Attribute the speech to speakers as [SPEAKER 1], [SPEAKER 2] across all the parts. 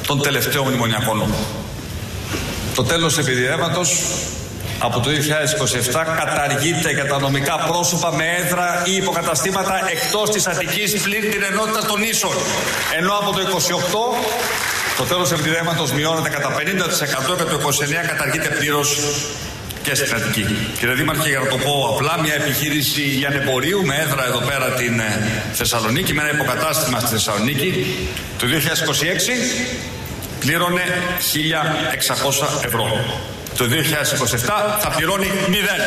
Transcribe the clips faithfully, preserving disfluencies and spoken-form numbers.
[SPEAKER 1] των τελευταίων μνημονιακών. Το τέλος επιδηρέματος από το δύο χιλιάδες είκοσι επτά καταργείται για τα νομικά πρόσωπα με έδρα ή υποκαταστήματα εκτός της Αττικής πλην την ενότητα των ίσων. Ενώ από το είκοσι οκτώ το τέλος επιδηρέματος μειώνεται κατά πενήντα τοις εκατό και το είκοσι εννέα καταργείται πλήρως και στην Αττική. Κύριε Δήμαρχε, για να το πω απλά, μια επιχείρηση λιανεμπορίου με έδρα εδώ πέρα την Θεσσαλονίκη, με ένα υποκατάστημα στη Θεσσαλονίκη, το δύο χιλιάδες είκοσι έξι πλήρωνε χίλια εξακόσια ευρώ. Το δύο χιλιάδες είκοσι επτά θα πληρώνει μηδέν.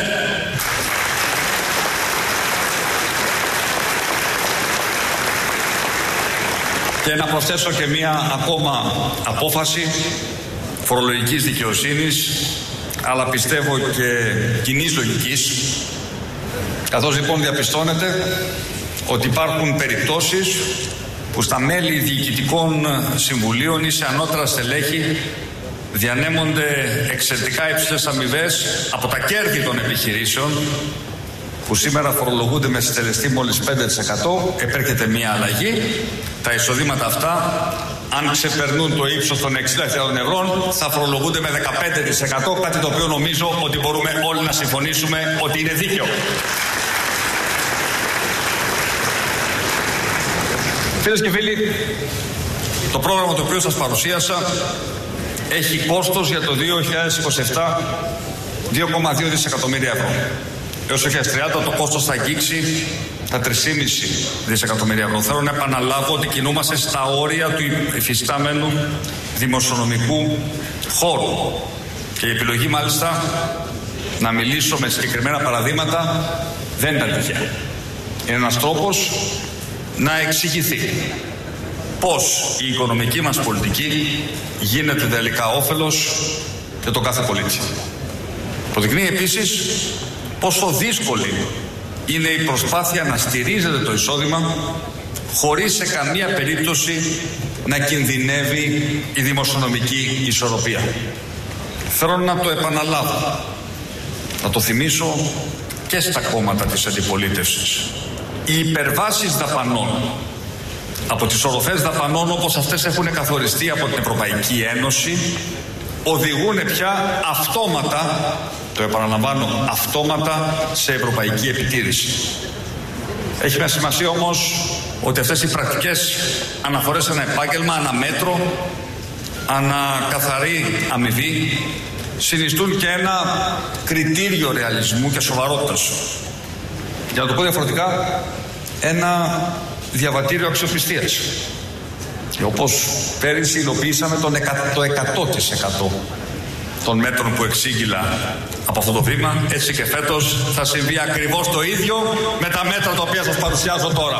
[SPEAKER 1] Και να προσθέσω και μία ακόμα απόφαση φορολογικής δικαιοσύνης, αλλά πιστεύω και κοινής λογικής, καθώς λοιπόν διαπιστώνεται ότι υπάρχουν περιπτώσεις που στα μέλη διοικητικών συμβουλίων ή σε ανώτερα στελέχη διανέμονται εξαιρετικά υψηλές αμοιβές από τα κέρδη των επιχειρήσεων, που σήμερα φορολογούνται με συντελεστή μόλις πέντε τοις εκατό. Επέρχεται μια αλλαγή. Τα εισοδήματα αυτά, αν ξεπερνούν το ύψος των εξήντα χιλιάδων ευρώ, θα φορολογούνται με δεκαπέντε τοις εκατό, κάτι το οποίο νομίζω ότι μπορούμε όλοι να συμφωνήσουμε ότι είναι δίκαιο. Φίλες και φίλοι, το πρόγραμμα το οποίο σας παρουσίασα έχει κόστος για το δύο χιλιάδες είκοσι επτά δύο κόμμα δύο δισεκατομμύρια ευρώ. Έως το δύο χιλιάδες τριάντα το κόστος θα αγγίξει τα τρία κόμμα πέντε δισεκατομμύρια ευρώ. Θέλω να επαναλάβω ότι κινούμαστε στα όρια του υφιστάμενου δημοσιονομικού χώρου. Και η επιλογή μάλιστα να μιλήσω με συγκεκριμένα παραδείγματα δεν ήταν τυχαία. Είναι ένας τρόπος να εξηγηθεί πώς η οικονομική μας πολιτική γίνεται τελικά όφελος για τον κάθε πολίτη. Προδεικνύει επίσης πόσο δύσκολη είναι η προσπάθεια να στηρίζεται το εισόδημα χωρίς σε καμία περίπτωση να κινδυνεύει η δημοσιονομική ισορροπία. Θέλω να το επαναλάβω, να το θυμίσω και στα κόμματα της αντιπολίτευσης. Οι υπερβάσεις δαπανών από τις οροφές δαπανών όπως αυτές έχουν καθοριστεί από την Ευρωπαϊκή Ένωση οδηγούν πια αυτόματα, το επαναλαμβάνω, αυτόματα σε ευρωπαϊκή επιτήρηση. Έχει μια σημασία όμως ότι αυτές οι πρακτικές αναφορές σε ένα επάγγελμα, αναμέτρο, ανακαθαρή αμοιβή συνιστούν και ένα κριτήριο ρεαλισμού και σοβαρότητας. Για να το πω διαφορετικά, ένα διαβατήριο αξιοπιστίας. Και όπως πέρυσι υλοποιήσαμε τον το εκατό τοις εκατό των μέτρων που εξήγηλα από αυτό το βήμα, έτσι και φέτος θα συμβεί ακριβώς το ίδιο με τα μέτρα τα οποία σας παρουσιάζω τώρα.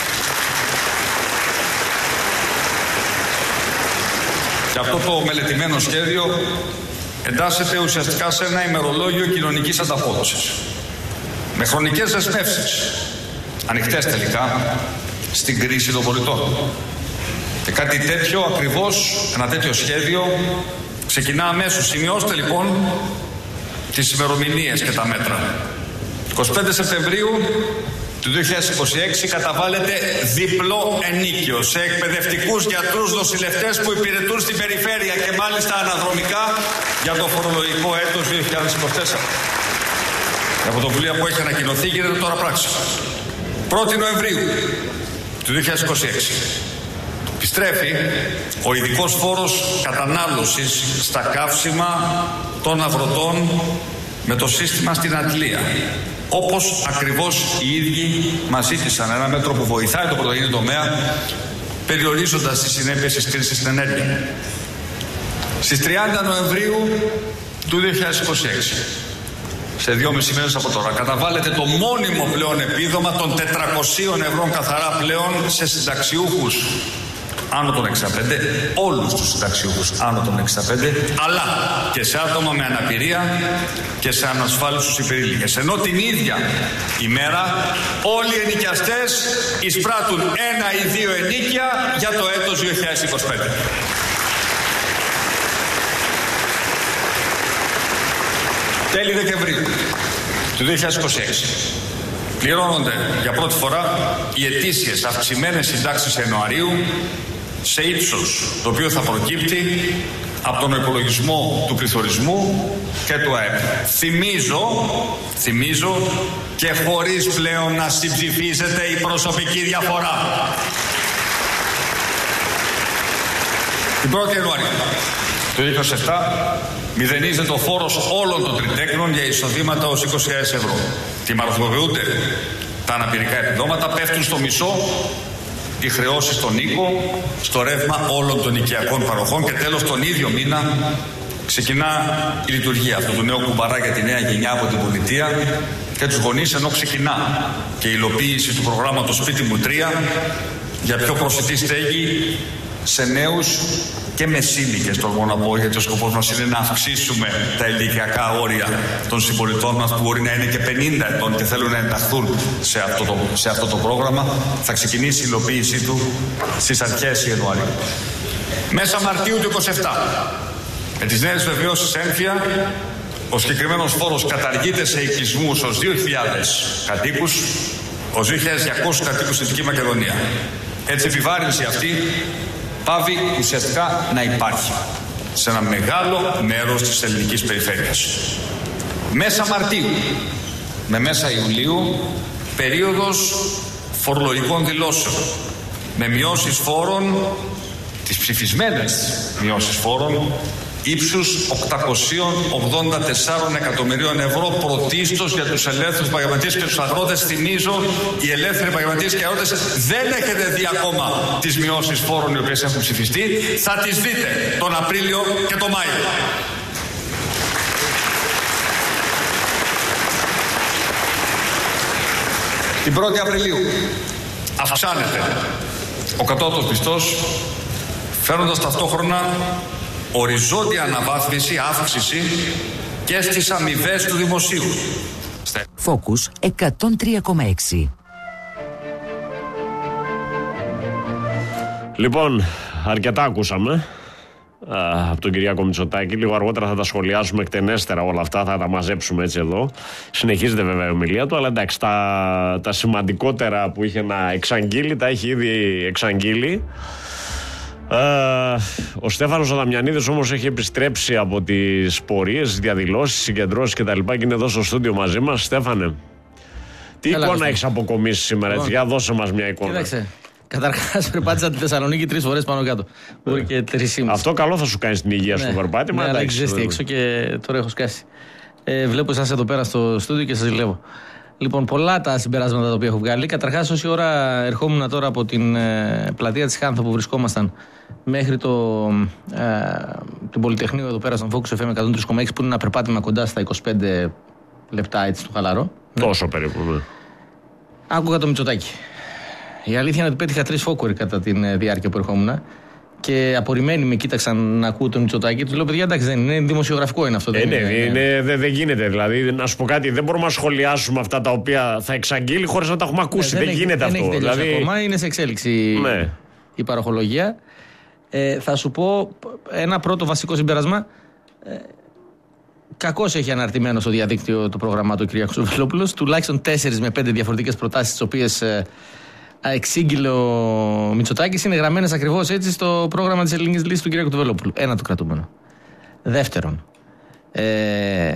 [SPEAKER 1] Και αυτό το μελετημένο σχέδιο εντάσσεται ουσιαστικά σε ένα ημερολόγιο κοινωνικής ανταπόδοσης, με χρονικές δεσμεύσεις, ανοιχτές τελικά, στην κρίση των πολιτών. Και κάτι τέτοιο ακριβώς, ένα τέτοιο σχέδιο ξεκινά αμέσως. Σημειώστε λοιπόν τις ημερομηνίες και τα μέτρα. εικοστή πέμπτη Σεπτεμβρίου του δύο χιλιάδες είκοσι έξι καταβάλλεται διπλό ενίκιο σε εκπαιδευτικούς γιατρούς νοσηλευτές που υπηρετούν στην περιφέρεια και μάλιστα αναδρομικά για το φορολογικό έτος δύο χιλιάδες είκοσι τέσσερα. Η πρωτοβουλία που έχει ανακοινωθεί γίνεται τώρα πράξη. πρώτη Νοεμβρίου του δύο χιλιάδες είκοσι έξι επιστρέφει ο ειδικός φόρος κατανάλωσης στα καύσιμα των αγροτών με το σύστημα στην Αντλία. Όπως ακριβώς οι ίδιοι μας ζήτησαν, ένα μέτρο που βοηθάει το πρωτογενή τομέα περιορίζοντας τις συνέπειες της κρίσης στην ενέργεια. Στις τριάντα Νοεμβρίου του δύο χιλιάδες είκοσι έξι, σε δυόμισι μέρες από τώρα, καταβάλλεται το μόνιμο πλέον επίδομα των τετρακοσίων ευρώ καθαρά πλέον σε συνταξιούχους άνω των εξήντα πέντε, όλους τους συνταξιούχους άνω των εξήντα πέντε, αλλά και σε άτομα με αναπηρία και σε ανασφάλιστους υπερήλικες. Ενώ την ίδια ημέρα όλοι οι ενοικιαστές εισπράττουν ένα ή δύο ενίκια για το έτος δύο χιλιάδες είκοσι πέντε. Τέλη Δεκεμβρίου του δύο χιλιάδες είκοσι έξι πληρώνονται για πρώτη φορά οι ετήσιες αυξημένες συντάξεις Ιανουαρίου σε ύψος το οποίο θα προκύπτει από τον υπολογισμό του πληθωρισμού και του ΑΕΠ. Θυμίζω, θυμίζω και χωρίς πλέον να συμψηφίζεται η προσωπική διαφορά. Την πρώτη Ιανουαρίου του είκοσι επτά μηδενίζεται ο φόρος όλων των τριτέκνων για εισοδήματα ως είκοσι χιλιάδες ευρώ. Τιμαρχοποιούνται τα αναπηρικά επιδόματα, πέφτουν στο μισό οι χρεώσεις στον οίκο, στο ρεύμα όλων των οικιακών παροχών και τέλος τον ίδιο μήνα ξεκινά η λειτουργία αυτού του νέου κουμπαρά για τη νέα γενιά από την πολιτεία και τους γονείς, ενώ ξεκινά και η υλοποίηση του προγράμματος Σπίτι μου τρία για πιο προσιτή στέγη σε νέους και μεσήλικες, τολμώ να πω, γιατί ο σκοπός μας είναι να αυξήσουμε τα ηλικιακά όρια των συμπολιτών μας που μπορεί να είναι και πενήντα ετών και θέλουν να ενταχθούν σε αυτό το, σε αυτό το πρόγραμμα. Θα ξεκινήσει η υλοποίησή του στις αρχές Ιανουαρίου. Μέσα Μαρτίου του είκοσι επτά, με τις νέες βεβαιώσεις έμφυα, ο συγκεκριμένος φόρος καταργείται σε οικισμούς ως δύο χιλιάδες κατοίκους, ως δύο χιλιάδες διακόσιους κατοίκους στη Δυτική Μακεδονία. Έτσι η επιβάρυνση αυτή πάβει ουσιαστικά να υπάρχει σε ένα μεγάλο μέρος της ελληνικής περιφέρειας. Μέσα Μαρτίου με μέσα Ιουλίου, περίοδος φορολογικών δηλώσεων με μειώσεις φόρων, τις ψηφισμένες μειώσεις φόρων ύψους οκτακόσια ογδόντα τέσσερα εκατομμυρίων ευρώ, πρωτίστως για τους ελεύθερους επαγγελματίες και τους αγρότες. Θυμίζω, οι ελεύθεροι επαγγελματίες και οι αγρότες δεν έχετε δει ακόμα τις μειώσεις φόρων οι οποίες έχουν ψηφιστεί. Θα τις δείτε τον Απρίλιο και τον Μάιο. Την πρώτη Απριλίου αυξάνεται ο κατώτατος μισθός, φέρνοντας ταυτόχρονα οριζόντια αναβάθμιση, αύξηση και στις αμοιβές του δημοσίου.
[SPEAKER 2] Focus εκατόν τρία κόμμα έξι.
[SPEAKER 3] Λοιπόν, αρκετά ακούσαμε α, από τον Κυριάκο Μητσοτάκη. Λίγο αργότερα θα τα σχολιάσουμε εκτενέστερα όλα αυτά, θα τα μαζέψουμε έτσι εδώ. Συνεχίζεται βέβαια η ομιλία του, αλλά εντάξει, τα, τα σημαντικότερα που είχε να εξαγγείλει, τα έχει ήδη εξαγγείλει. Uh, ο Στέφανος Αδαμιανίδης όμως έχει επιστρέψει από τις πορείες, διαδηλώσεις, συγκεντρώσεις κτλ. Και είναι εδώ στο στούντιο μαζί μας. Στέφανε, τι Έλα, εικόνα έχεις αποκομίσει σήμερα, έτσι, για δώσε μας μια εικόνα.
[SPEAKER 4] Κοίταξε, καταρχάς περπάτησα τη Θεσσαλονίκη τρεις φορές πάνω κάτω. Μπορεί και τρεις ή μισή.
[SPEAKER 3] Αυτό καλό θα σου κάνει στην υγεία σου, περπάτημα.
[SPEAKER 4] Ναι, αλλά έχει ζέστη έξω και τώρα έχω σκάσει. ε, Βλέπω εσάς εδώ πέρα στο στούντιο και σας ζηλεύω. Λοιπόν, πολλά τα συμπεράσματα τα οποία έχω βγάλει. Καταρχάς, όση ώρα ερχόμουν τώρα από την ε, πλατεία της Χάνθα που βρισκόμασταν μέχρι το, ε, την Πολυτεχνείο εδώ πέρα στον Focus εφ εμ εκατόν τρία κόμμα έξι, που είναι ένα περπάτημα κοντά στα είκοσι πέντε λεπτά, έτσι, στο χαλαρό.
[SPEAKER 3] Τόσο
[SPEAKER 4] ναι.
[SPEAKER 3] περίπου, ναι.
[SPEAKER 4] Άκουγα το Μητσοτάκη. Η αλήθεια είναι ότι πέτυχα τρεις φόκοροι κατά τη διάρκεια που ερχόμουν. Και απορριμμένοι με κοίταξαν να ακούω τον Μητσοτάκη. Του λέω: παιδιά, εντάξει, δεν είναι δημοσιογραφικό είναι αυτό.
[SPEAKER 3] Ε, ναι, είναι, δεν δε γίνεται. Δηλαδή, να σου πω κάτι, δεν μπορούμε να σχολιάσουμε αυτά τα οποία θα εξαγγείλει χωρίς να τα έχουμε ακούσει. Ε, δεν, δεν έχει, γίνεται δεν αυτό.
[SPEAKER 4] Έχει
[SPEAKER 3] δηλαδή...
[SPEAKER 4] ακόμα, είναι σε εξέλιξη
[SPEAKER 3] ναι.
[SPEAKER 4] η παροχολογία. Ε, θα σου πω ένα πρώτο βασικό συμπέρασμα. Ε, κακώς έχει αναρτημένο στο διαδίκτυο το πρόγραμμά του ο κ. Χρυστοφυλόπουλος. Τουλάχιστον τέσσερις με πέντε διαφορετικές προτάσεις, τις οποίες ε, εξήγηλε ο Μητσοτάκης, είναι γραμμένες ακριβώς έτσι στο πρόγραμμα της Ελληνικής Λύσης του κ. Χρυστοφυλόπουλου. Ένα το κρατούμενο. Δεύτερον, ε,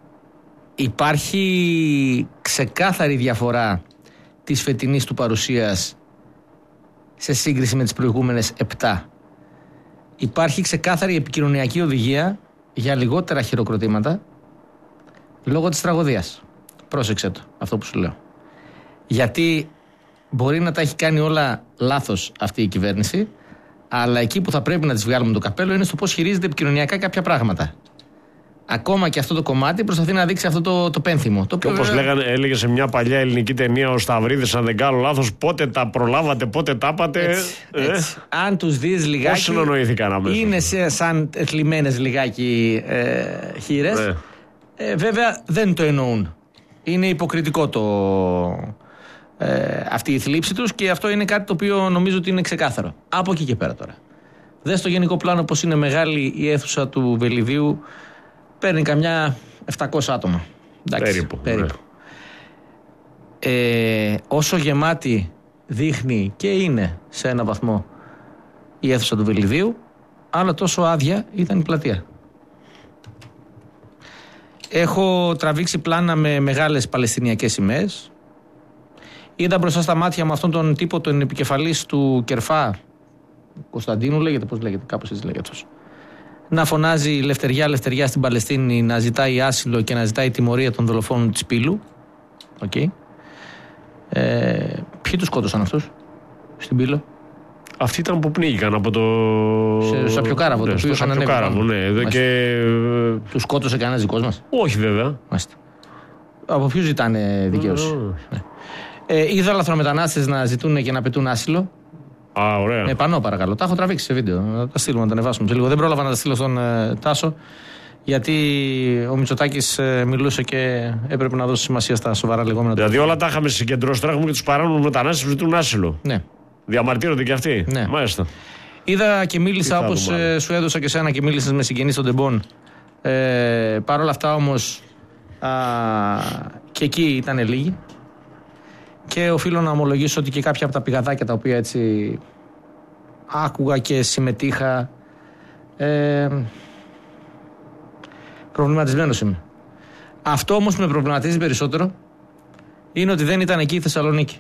[SPEAKER 4] υπάρχει ξεκάθαρη διαφορά της φετινής του παρουσίας σε σύγκριση με τις προηγούμενες επτά. Υπάρχει ξεκάθαρη επικοινωνιακή οδηγία για λιγότερα χειροκροτήματα λόγω της τραγωδίας. Πρόσεξε το, αυτό που σου λέω. Γιατί μπορεί να τα έχει κάνει όλα λάθος αυτή η κυβέρνηση, αλλά εκεί που θα πρέπει να τις βγάλουμε το καπέλο είναι στο πώς χειρίζεται επικοινωνιακά κάποια πράγματα. Ακόμα και αυτό το κομμάτι προσπαθεί να δείξει αυτό το, το πένθυμο. Το
[SPEAKER 3] και όπως βέβαια... λέγανε, έλεγε σε μια παλιά ελληνική ταινία ο Σταυρίδης, αν δεν κάνω λάθος, πότε τα προλάβατε, πότε τα είπατε.
[SPEAKER 4] Έτσι,
[SPEAKER 3] ε?
[SPEAKER 4] έτσι. Αν τους δεις λιγάκι.
[SPEAKER 3] Πώς συνονοήθηκαν αμέσως.
[SPEAKER 4] Είναι σε, σαν θλιμμένες λιγάκι ε, χείρες. Ε. Ε, βέβαια δεν το εννοούν. Είναι υποκριτικό το, ε, αυτή η θλίψη τους και αυτό είναι κάτι το οποίο νομίζω ότι είναι ξεκάθαρο. Από εκεί και πέρα τώρα. Δες στο γενικό πλάνο πως είναι μεγάλη η αίθουσα του Βελιδίου. Παίρνει καμιά επτακόσια άτομα. Εντάξει,
[SPEAKER 3] περίπου.
[SPEAKER 4] περίπου. Ναι. Ε, όσο γεμάτη δείχνει και είναι σε ένα βαθμό η αίθουσα του Βελιδίου, αλλά τόσο άδεια ήταν η πλατεία. Έχω τραβήξει πλάνα με μεγάλες παλαιστινιακές σημαίες. Είδα μπροστά στα μάτια μου αυτόν τον τύπο, τον επικεφαλής του Κερφά, Κωνσταντίνου λέγεται, πώς λέγεται, κάπως έτσι λέγεται αυτός, να φωνάζει λευτεριά, λευτεριά στην Παλαιστίνη, να ζητάει άσυλο και να ζητάει τιμωρία των δολοφόνων της Πύλου. Okay. Ε, ποιοι τους σκότωσαν αυτούς στην Πύλο?
[SPEAKER 3] Αυτοί ήταν που πνίγηκαν από το.
[SPEAKER 4] Σε Σαπιοκάραβο,
[SPEAKER 3] ναι,
[SPEAKER 4] το οποίο είχαν
[SPEAKER 3] ανέβει. Ναι, και...
[SPEAKER 4] Τους σκότωσε κανένας δικός μας?
[SPEAKER 3] Όχι βέβαια.
[SPEAKER 4] Μάλιστα. Από ποιους ζητάνε δικαίωση? Mm. Ναι. Ε, είδα λαθρομετανάστες να ζητούν και να πετούν άσυλο.
[SPEAKER 3] Α, ωραία.
[SPEAKER 4] Ε, πανώ παρακαλώ. Τα έχω τραβήξει σε βίντεο. Να τα στείλουμε, να τα ανεβάσουμε σε λίγο. Δεν πρόλαβα να τα στείλω στον ε, Τάσο, γιατί ο Μητσοτάκης ε, μιλούσε και έπρεπε να δώσει σημασία στα σοβαρά λεγόμενα.
[SPEAKER 3] Δηλαδή όλα τα είχαμε συγκεντρώσει. Τώρα έχουμε και τους παράνομους μετανάστες που ζητούν άσυλο.
[SPEAKER 4] Ναι.
[SPEAKER 3] Διαμαρτύρονται και αυτοί.
[SPEAKER 4] Ναι.
[SPEAKER 3] Μάλιστα.
[SPEAKER 4] Είδα και μίλησα, όπως ε, σου έδωσα και σένα και μίλησες με συγγενείς των Τεμπών. Ε, Παρ' όλα αυτά όμως α, και εκεί ήταν λίγοι. Και οφείλω να ομολογήσω ότι και κάποια από τα πηγαδάκια τα οποία έτσι άκουγα και συμμετείχα, ε, προβληματισμένος είμαι. Αυτό όμως που με προβληματίζει περισσότερο είναι ότι δεν ήταν εκεί η Θεσσαλονίκη.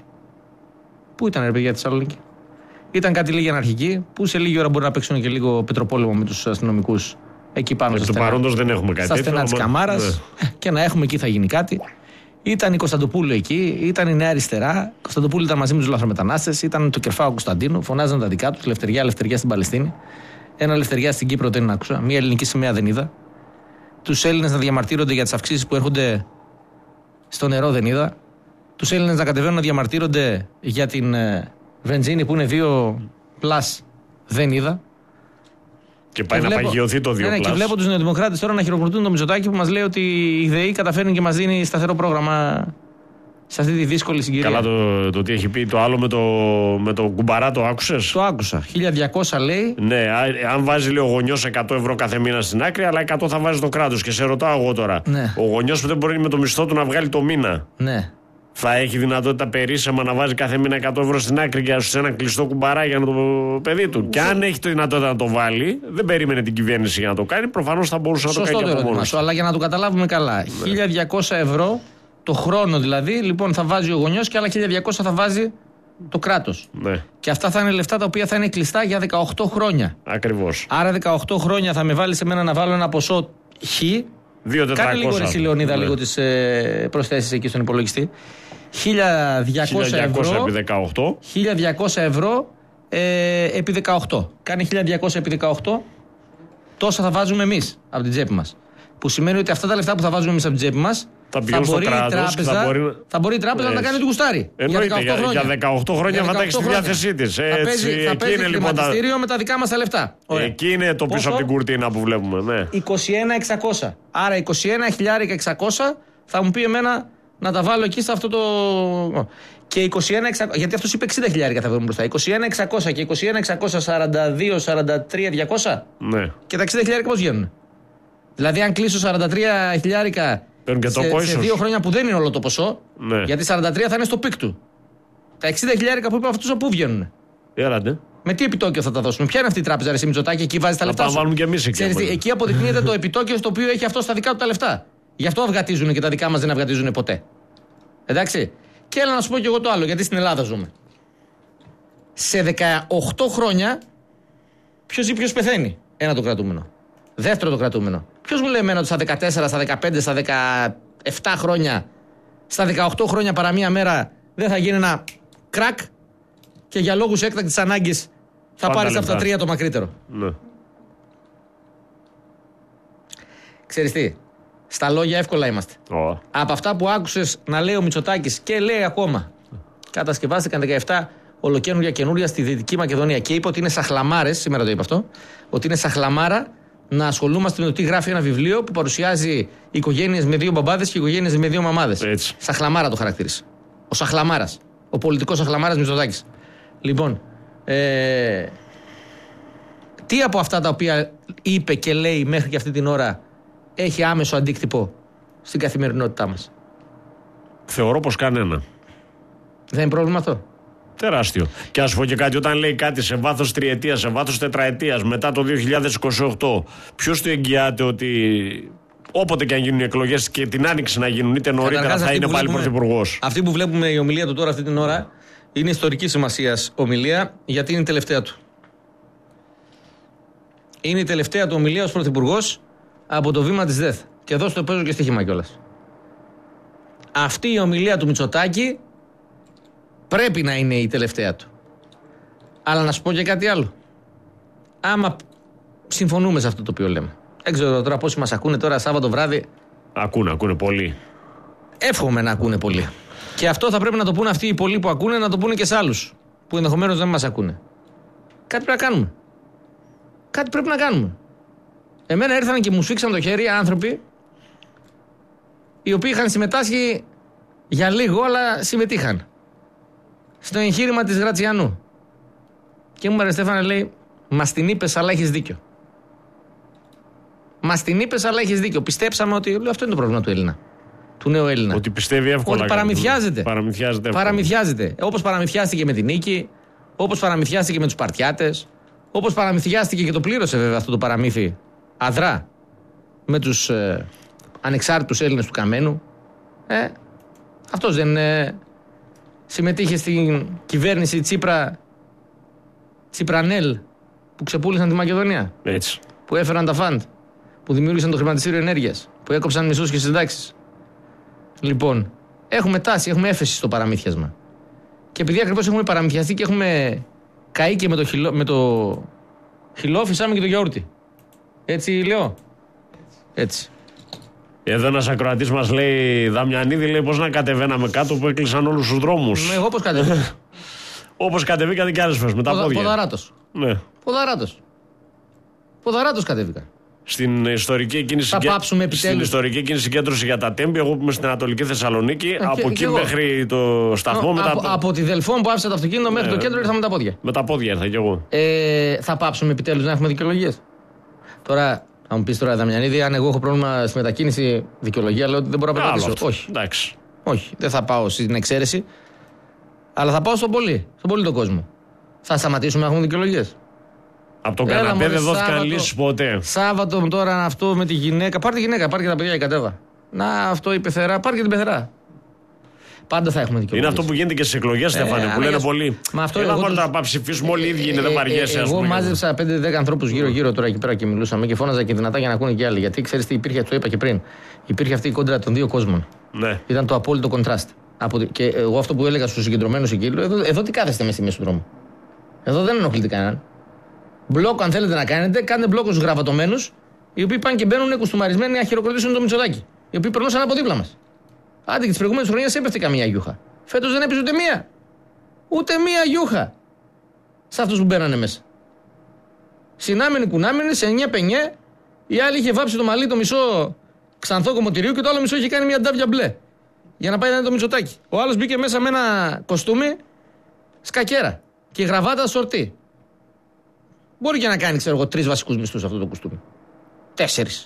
[SPEAKER 4] Πού ήταν ρε παιδιά η Θεσσαλονίκη? Ήταν κάτι λίγοι αναρχικοί που σε λίγη ώρα μπορεί να παίξουν και λίγο πετροπόλεμο με τους αστυνομικούς εκεί πάνω στα στενά,
[SPEAKER 3] δεν έχουμε κάτι
[SPEAKER 4] στα στενά της Καμάρας, ναι. Και να έχουμε εκεί θα γίνει κάτι. Ήταν η Κωνσταντοπούλου εκεί, ήταν η Νέα Αριστερά. Η Κωνσταντοπούλου ήταν μαζί με τους λαθρομετανάστες, ήταν το Κερφάο Κωνσταντίνου, φωνάζαν τα δικά τους, λευτεριά, λευτεριά στην Παλαιστίνη. Ένα λευτεριά στην Κύπρο δεν άκουσα, μία ελληνική σημαία δεν είδα. Τους Έλληνες να διαμαρτύρονται για τις αυξήσεις που έρχονται στο νερό δεν είδα. Τους Έλληνες να κατεβαίνουν να διαμαρτύρονται για την ε, βενζίνη που είναι δύο πλας δεν είδα.
[SPEAKER 3] Και πάει
[SPEAKER 4] και
[SPEAKER 3] να
[SPEAKER 4] βλέπω,
[SPEAKER 3] παγιωθεί το δύο
[SPEAKER 4] ναι,
[SPEAKER 3] πλας. Και
[SPEAKER 4] βλέπω τους νεοδημοκράτες τώρα να χειροκροτούν το Μητσοτάκη που μας λέει ότι η ΔΕΗ καταφέρνει και μας δίνει σταθερό πρόγραμμα σε αυτή τη δύσκολη συγκυρία.
[SPEAKER 3] Καλά το, το τι έχει πει το άλλο με το, με το κουμπαρά, το άκουσες?
[SPEAKER 4] Το άκουσα. χίλια διακόσια λέει.
[SPEAKER 3] Ναι, αν βάζει λέει, ο γονιός εκατό ευρώ κάθε μήνα στην άκρη, αλλά εκατό θα βάζει το κράτος. Και σε ρωτάω εγώ τώρα,
[SPEAKER 4] ναι.
[SPEAKER 3] Ο γονιός που δεν μπορεί με το μισθό του να βγάλει το μήνα,
[SPEAKER 4] ναι.
[SPEAKER 3] θα έχει δυνατότητα περίσσεμα να βάζει κάθε μήνα εκατό ευρώ στην άκρη για σε ένα κλειστό κουμπαρά για το παιδί του? Και αν έχει τη δυνατότητα να το βάλει, δεν περίμενε την κυβέρνηση για να το κάνει, προφανώς θα μπορούσε να το κάνει και από μόνος του.
[SPEAKER 4] Αλλά για να το καταλάβουμε καλά, ναι. χίλια διακόσια ευρώ το χρόνο δηλαδή, λοιπόν θα βάζει ο γονιός και άλλα χίλια διακόσια θα βάζει το κράτος.
[SPEAKER 3] Ναι.
[SPEAKER 4] Και αυτά θα είναι λεφτά τα οποία θα είναι κλειστά για δεκαοκτώ χρόνια.
[SPEAKER 3] Ακριβώς.
[SPEAKER 4] Άρα δεκαοκτώ χρόνια θα με βάλει σε μένα να βάλω ένα ποσό χ. Κάνε λίγο ρε Λεωνίδα, ναι. λίγο τις ε, προσθέσεις εκεί στον υπολογιστή. χίλια διακόσια ευρώ
[SPEAKER 3] επί δεκαοκτώ.
[SPEAKER 4] χίλια διακόσια ευρώ ε, επί δεκαοκτώ. Κάνει χίλια διακόσια επί δεκαοκτώ. Τόσα θα βάζουμε εμείς από την τσέπη μας. Που σημαίνει ότι αυτά τα λεφτά που θα βάζουμε εμείς από την τσέπη μας
[SPEAKER 3] θα, θα, μπορεί, τράπεζα,
[SPEAKER 4] θα,
[SPEAKER 3] μπορεί...
[SPEAKER 4] θα μπορεί η τράπεζα να τα κάνει του γουστάρι.
[SPEAKER 3] Εννοείται, για, για δεκαοκτώ χρόνια θα τα έχει στη διάθεσή της.
[SPEAKER 4] Θα παίζει, θα παίζει είναι, χρηματιστήριο λοιπόν, με τα δικά μας τα λεφτά. Ωραία.
[SPEAKER 3] Εκεί είναι το πίσω Πόσο? από την κουρτίνα που βλέπουμε. Ναι.
[SPEAKER 4] είκοσι ένα χιλιάδες εξακόσια. Άρα είκοσι ένα χιλιάδες εξακόσια θα μου πει εμένα να τα βάλω εκεί σε αυτό το. Και είκοσι ένα χιλιάδες εξακόσια. Γιατί αυτός είπε εξήντα χιλιάδες θα βρούμε μπροστά. είκοσι ένα χιλιάδες εξακόσια και είκοσι ένα χιλιάδες εξακόσια σαράντα δύο σαράντα τρία διακόσια.
[SPEAKER 3] Ναι.
[SPEAKER 4] Και τα εξήντα χιλιάδες πώς βγαίνουν? Δηλαδή, αν κλείσω σαράντα τρία χιλιάδες σε, σε δύο χρόνια που δεν είναι όλο το ποσό,
[SPEAKER 3] ναι.
[SPEAKER 4] γιατί σαράντα τρία θα είναι στο πικ του. Τα εξήντα χιλιάδες που είπα αυτούς πού βγαίνουν?
[SPEAKER 3] Έλατε.
[SPEAKER 4] Με τι επιτόκιο θα τα δώσουμε? Ποια είναι αυτή η τράπεζα, ρε Μητσοτάκη, εκεί βάζει τα λεφτά σου?
[SPEAKER 3] Βάλουμε και εμείς εκεί.
[SPEAKER 4] Ξέρεις, εκεί αποδεικνύεται το επιτόκιο στο οποίο έχει αυτό στα δικά του τα λεφτά. Γι' αυτό αυγατίζουν και τα δικά μας δεν αυγατίζουν ποτέ. Εντάξει. Και έλα να σου πω κι εγώ το άλλο, γιατί στην Ελλάδα ζούμε. Σε δεκαοκτώ χρόνια, ποιος ζει, ποιος πεθαίνει? Ένα το κρατούμενο. Δεύτερο το κρατούμενο. Ποιος μου λέει εμένα ότι στα δεκατέσσερα, στα δεκαπέντε, στα δεκαεπτά χρόνια, στα δεκαοκτώ χρόνια παρά μία μέρα δεν θα γίνει ένα κρακ και για λόγους έκτακτης ανάγκης θα πάρεις αυτά τα τρία το μακρύτερο?
[SPEAKER 3] Ναι.
[SPEAKER 4] Ξέρεις τι, στα λόγια εύκολα είμαστε. Oh. Από αυτά που άκουσες να λέει ο Μητσοτάκης και λέει ακόμα, κατασκευάστηκαν δεκαεπτά ολοκαίνουργια καινούρια στη Δυτική Μακεδονία και είπε ότι είναι σαχλαμάρες, σήμερα το είπε αυτό, ότι είναι σαχλαμάρα να ασχολούμαστε με το τι γράφει ένα βιβλίο που παρουσιάζει οικογένειες με δύο μπαμπάδες και οικογένειες με δύο μαμάδες.
[SPEAKER 3] Έτσι.
[SPEAKER 4] Σαχλαμάρα το χαρακτήρισε. Ο σαχλαμάρας. Ο πολιτικός σαχλαμάρας Μητσοτάκης. Λοιπόν, ε, τι από αυτά τα οποία είπε και λέει μέχρι και αυτή την ώρα έχει άμεσο αντίκτυπο στην καθημερινότητά μας?
[SPEAKER 3] Θεωρώ πως κανένα.
[SPEAKER 4] Δεν είναι πρόβλημα αυτό?
[SPEAKER 3] Τεράστιο. Και ας πω και κάτι, όταν λέει κάτι σε βάθος τριετίας, σε βάθος τετραετίας, μετά το δύο χιλιάδες είκοσι οκτώ, ποιος του εγγυάται ότι όποτε και αν γίνουν οι εκλογές και την άνοιξη να γίνουν, είτε νωρίτερα, καταρχάς, θα είναι πάλι πρωθυπουργός.
[SPEAKER 4] Αυτή που βλέπουμε η ομιλία του τώρα αυτή την ώρα είναι ιστορική σημασίας ομιλία, γιατί είναι η τελευταία του. Είναι η τελευταία του ομιλία ως πρωθυπουργός από το βήμα της ΔΕΘ. Και εδώ στο παίζω και στοίχημα κιόλας. Αυτή η ομιλία του Μητσοτάκη πρέπει να είναι η τελευταία του. Αλλά να σου πω και κάτι άλλο. Άμα συμφωνούμε σε αυτό το οποίο λέμε. Δεν ξέρω τώρα πόσοι μας ακούνε τώρα Σάββατο βράδυ.
[SPEAKER 3] Ακούνε, ακούνε πολύ.
[SPEAKER 4] Εύχομαι να ακούνε πολύ. Και αυτό θα πρέπει να το πούνε αυτοί οι πολλοί που ακούνε, να το πούνε και σε άλλους που ενδεχομένως δεν μας ακούνε. Κάτι πρέπει να κάνουμε. Κάτι πρέπει να κάνουμε. Εμένα ήρθαν και μου σφίξαν το χέρι άνθρωποι οι οποίοι είχαν συμμετάσχει για λίγο, αλλά συμμετείχαν στο εγχείρημα της Γρατσιανού. Και μου ρε Στέφανε, λέει, μας την είπες αλλά έχεις δίκιο. Μας την είπες αλλά έχεις δίκιο. Πιστέψαμε ότι, λέω, αυτό είναι το πρόβλημα του Έλληνα. Του νέου Έλληνα.
[SPEAKER 3] Ότι πιστεύει εύκολα.
[SPEAKER 4] Ότι παραμυθιάζεται.
[SPEAKER 3] Παραμυθιάζεται.
[SPEAKER 4] Παραμυθιάζεται. Όπως παραμυθιάστηκε με την νίκη, όπως παραμυθιάστηκε με τους Σπαρτιάτες, όπως παραμυθιάστηκε και το πλήρωσε βέβαια αυτό το παραμύθι αδρά με τους ε, ανεξάρτητους Έλληνες του Καμένου. Ε, αυτός δεν ε, συμμετείχε στην κυβέρνηση Τσίπρα, Τσιπρανέλ, που ξεπούλησαν τη Μακεδονία.
[SPEAKER 3] Έτσι.
[SPEAKER 4] Που έφεραν τα φαντ, που δημιούργησαν το χρηματιστήριο ενέργειας, που έκοψαν μισθούς και συντάξεις. Λοιπόν, έχουμε τάση, έχουμε έφεση στο παραμύθιασμα. Και επειδή ακριβώς έχουμε παραμυθιαστεί και έχουμε καεί και με το, χυλό, με το χυλό, φυσάμε και το γιαούρτι. Έτσι λέω. Έτσι.
[SPEAKER 3] Εδώ ένας ακροατής μας λέει, Δαμιανίδη, λέει, πώς να κατεβαίναμε κάτω που έκλεισαν όλους τους δρόμους.
[SPEAKER 4] Εγώ πώς κατεβήκα.
[SPEAKER 3] Όπως κατεβήκατε και άλλες φορές, με τα
[SPEAKER 4] Ποδα,
[SPEAKER 3] πόδια.
[SPEAKER 4] Ποδαράτος.
[SPEAKER 3] Ναι.
[SPEAKER 4] Ποδαράτος. Ποδαράτος κατέβηκα.
[SPEAKER 3] Στην ιστορική εκείνη,
[SPEAKER 4] Θα πάψουμε επιτέλους.
[SPEAKER 3] Στην ιστορική εκείνη συγκέντρωση για τα Τέμπη, εγώ που είμαι στην Ανατολική Θεσσαλονίκη,
[SPEAKER 4] Ε,
[SPEAKER 3] από
[SPEAKER 4] και,
[SPEAKER 3] εκεί
[SPEAKER 4] και
[SPEAKER 3] μέχρι το σταθμό.
[SPEAKER 4] No,
[SPEAKER 3] μετά
[SPEAKER 4] από,
[SPEAKER 3] το...
[SPEAKER 4] από τη Δελφών που άφησα το αυτοκίνητο μέχρι
[SPEAKER 3] Ναι.
[SPEAKER 4] το κέντρο ήρθα με τα πόδια.
[SPEAKER 3] Με τα πόδια ήρθα κι εγώ.
[SPEAKER 4] Ε, θα πάψουμε επιτέλους να έχουμε δικαιολογίες. Τώρα, θα μου πεις τώρα, Δαμιανίδη, αν εγώ έχω πρόβλημα στη μετακίνηση, δικαιολογία λέω ότι δεν μπορώ να περπατήσω. Όχι.
[SPEAKER 3] Εντάξει.
[SPEAKER 4] Όχι. Δεν θα πάω στην εξαίρεση. Αλλά θα πάω στον πολύ. Στον πολύ τον κόσμο. Θα σταματήσουμε να έχουμε δικαιολογίες.
[SPEAKER 3] Από τον
[SPEAKER 4] Έλα,
[SPEAKER 3] καναπέ
[SPEAKER 4] μωρέ,
[SPEAKER 3] δεν δόθηκαν
[SPEAKER 4] Σάββατο.
[SPEAKER 3] λύσεις ποτέ.
[SPEAKER 4] Σάββατο τώρα αυτό με τη γυναίκα. Πάρτε τη γυναίκα, πάρτε και τα παιδιά, η κατέβα. Να, αυτό η πεθερά, πάρτε και την πεθερά. Πάντα θα έχουμε δικαιολογίες.
[SPEAKER 3] Είναι αυτό που γίνεται και στις εκλογές, Στέφανε, που λένε πολλοί.
[SPEAKER 4] Μα αυτό
[SPEAKER 3] Έλα
[SPEAKER 4] εγώ
[SPEAKER 3] μόνο
[SPEAKER 4] τους-
[SPEAKER 3] να ψηφίσουμε όλοι οι ίδιοι, είναι, δεν βαριέσαι. ας
[SPEAKER 4] Εγώ
[SPEAKER 3] πούμε.
[SPEAKER 4] μάζεψα πέντε δέκα ανθρώπους γύρω-γύρω τώρα εκεί πέρα και μιλούσαμε και φώναζα και δυνατά για να ακούνε και άλλοι. Γιατί ξέρεις τι υπήρχε, το είπα και πριν. Υπήρχε αυτή η κόντρα των δύο κόσμων.
[SPEAKER 3] Ναι.
[SPEAKER 4] Ήταν το απόλυτο contrast. Από... Και εγώ αυτό που έλεγα στους συγκεντρωμένους εκεί, λέω, εδώ, εδώ τι κάθεστε μέσα στη μέση του δρόμου. Εδώ δεν ενοχλείται κανέναν. Μπλόκο, αν θέλετε να κάνετε, κάντε μπλόκο στους γραβατωμένους, οι οποίοι πάνε και μπαίνουν κουστούμαρισμένοι να χειροκροτήσουν το Μητσοτάκη. Οι οποίοι περνούσαν από δίπλα μας. Άντε και τις προηγούμενες χρονιές έπεφτε καμία γιούχα. Φέτος δεν έπαιζε ούτε μία. Ούτε μία γιούχα. Σε αυτούς που μπαίνανε μέσα. Συνάμενοι κουνάμενοι, σε εννιά πενιέ, η άλλη είχε βάψει το μαλλί το μισό ξανθό κομμωτηρίου και το άλλο μισό είχε κάνει μια ντάβια μπλε. Για να πάει να είναι το Μητσοτάκη. Ο άλλος μπήκε μέσα με ένα κοστούμι σκακέρα και γραβάτα σορτί. Μπορεί και να κάνει, ξέρω εγώ, τρεις βασικούς μισθούς αυτό το κοστούμι. Τέσσερις.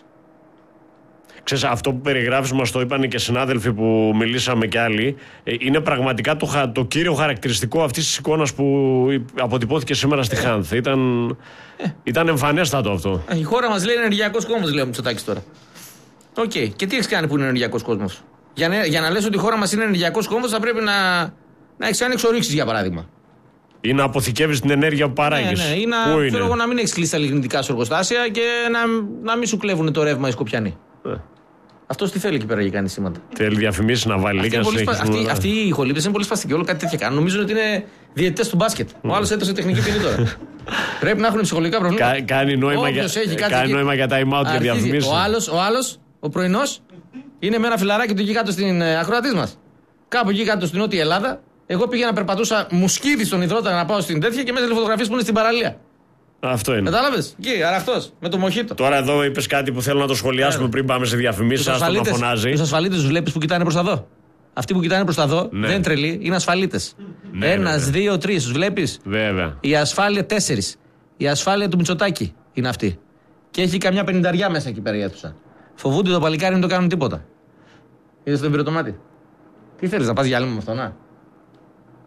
[SPEAKER 3] Ξέρεις, αυτό που περιγράφεις, μας το είπαν και συνάδελφοι που μιλήσαμε κι άλλοι, ε, είναι πραγματικά το, χα- το κύριο χαρακτηριστικό αυτής της εικόνας που αποτυπώθηκε σήμερα στη Χάνθ. Ήταν, ε. ήταν εμφανέστατο αυτό.
[SPEAKER 4] Η χώρα μας λέει ενεργειακός κόμμος, λέει ο Μητσοτάκης τώρα. Οκ. Okay. Και τι έχεις κάνει που είναι ενεργειακός κόσμος. Για να, για να λες ότι η χώρα μας είναι ενεργειακός κόμμος θα πρέπει να, να έχεις κάνει εξορίξεις, για παράδειγμα.
[SPEAKER 3] Ή να αποθηκεύεις την ενέργεια που παράγεις.
[SPEAKER 4] Ναι, ναι. Ή να,
[SPEAKER 3] Πού είναι?
[SPEAKER 4] θέλω εγώ, να μην έχεις κλείσει τα λιγνητικά σου εργοστάσια και να, να μην σου κλέβουν το ρεύμα οι Σκοπιανοί.
[SPEAKER 3] Ε.
[SPEAKER 4] Αυτός τι θέλει εκεί πέρα για κάνει σήματα.
[SPEAKER 3] Θέλει διαφημίσεις να βάλει
[SPEAKER 4] Αυτοί,
[SPEAKER 3] λίγα
[SPEAKER 4] πολύ σπα...
[SPEAKER 3] συνεχίσουμε
[SPEAKER 4] αυτοί,
[SPEAKER 3] να-
[SPEAKER 4] αυτοί οι ηχολήπτες είναι πολύ σπαστικοί. Όλο κάτι τέτοια κάνουν. Νομίζουν ότι είναι διαιτητές του μπάσκετ. Ο άλλος έδωσε τεχνική ποινή τώρα. Πρέπει να έχουν ψυχολογικά προβλήματα.
[SPEAKER 3] Κα- κάνει νόημα για,
[SPEAKER 4] Όποιος έχει κάτι
[SPEAKER 3] κάνει
[SPEAKER 4] εκεί-
[SPEAKER 3] νόημα για τα time out και
[SPEAKER 4] Αρχίζει.
[SPEAKER 3] διαφημίσεις.
[SPEAKER 4] Ο άλλος, ο άλλος, ο πρωινός, είναι με ένα φιλαράκι του εκεί κάτω στην ε, ακροατής μας. Κάπου εκεί κάτω στην Νότια Ελλάδα. Εγώ πήγαινα, περπατούσα μουσκίδι στον υδρότα να πάω στην τέτοια και μέσα φωτογραφίες που είναι στην παραλία.
[SPEAKER 3] Αυτό είναι.
[SPEAKER 4] Κατάλαβες? Εκεί, αραχτός, με το μοχίτο.
[SPEAKER 3] Τώρα εδώ είπες κάτι που θέλω να το σχολιάσουμε
[SPEAKER 4] Ναι.
[SPEAKER 3] πριν πάμε σε διαφημίσεις. Άστο να φωνάζει.
[SPEAKER 4] Τους ασφαλίτες τους βλέπεις που κοιτάνε προς τα δω. Αυτοί που κοιτάνε προς τα δω
[SPEAKER 3] Ναι.
[SPEAKER 4] δεν είναι τρελοί, είναι ασφαλίτες.
[SPEAKER 3] Ναι,
[SPEAKER 4] Ένας,
[SPEAKER 3] βέβαια.
[SPEAKER 4] δύο, τρεις, τους βλέπεις.
[SPEAKER 3] Βέβαια.
[SPEAKER 4] Η ασφάλεια τέσσερις. Η ασφάλεια του Μητσοτάκη είναι αυτή. Και έχει καμιά πενηνταριά μέσα εκεί πέρα η αίθουσα. Φοβούνται το παλικάρι να το κάνουν τίποτα. Είδες τον πυροτομάτι. Τι θέλεις να πας για άλλη με αυτό, να.